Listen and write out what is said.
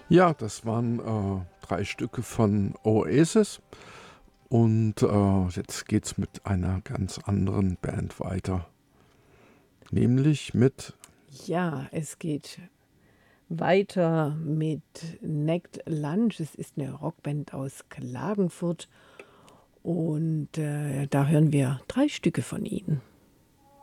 Ja, das waren 3 Stücke von Oasis und jetzt geht's mit einer ganz anderen Band weiter, nämlich mit Ja, es geht weiter mit Necked Lunch. Es ist eine Rockband aus Klagenfurt und, da hören wir 3 Stücke von ihnen.